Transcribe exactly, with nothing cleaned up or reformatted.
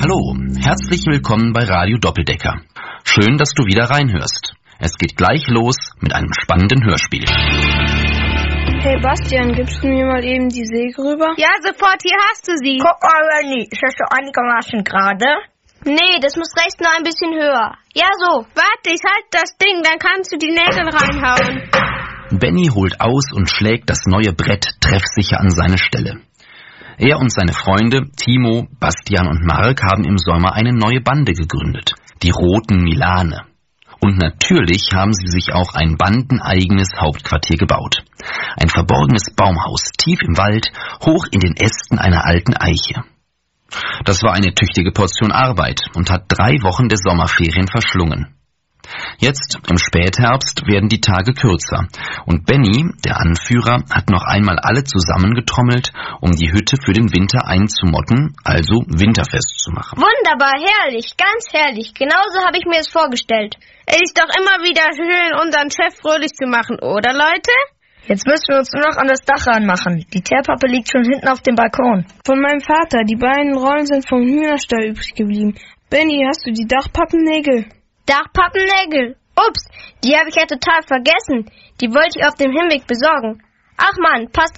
Hallo, herzlich willkommen bei Radio Doppeldecker. Schön, dass du wieder reinhörst. Es geht gleich los mit einem spannenden Hörspiel. Hey Bastian, gibst du mir mal eben die Säge rüber? Ja, sofort, hier hast du sie. Guck mal, Lenny, ist das so einigermaßen gerade? Nee, das muss rechts noch ein bisschen höher. Ja, so. Warte, ich halte das Ding, dann kannst du die Nägel reinhauen. Benny holt aus und schlägt das neue Brett treffsicher an seine Stelle. Er und seine Freunde Timo, Bastian und Mark haben im Sommer eine neue Bande gegründet, die Roten Milane. Und natürlich haben sie sich auch ein bandeneigenes Hauptquartier gebaut. Ein verborgenes Baumhaus tief im Wald, hoch in den Ästen einer alten Eiche. Das war eine tüchtige Portion Arbeit und hat drei Wochen der Sommerferien verschlungen. Jetzt, im Spätherbst, werden die Tage kürzer und Benny, der Anführer, hat noch einmal alle zusammengetrommelt, um die Hütte für den Winter einzumotten, also winterfest zu machen. Wunderbar, herrlich, ganz herrlich. Genauso habe ich mir es vorgestellt. Es ist doch immer wieder schön, unseren Chef fröhlich zu machen, oder Leute? Jetzt müssen wir uns nur noch an das Dach ranmachen. Die Teerpappe liegt schon hinten auf dem Balkon. Von meinem Vater, die beiden Rollen sind vom Hühnerstall übrig geblieben. Benny, hast du die Dachpappennägel? Dachpappennägel. Ups, die habe ich ja total vergessen. Die wollte ich auf dem Hinweg besorgen. Ach Mann, passt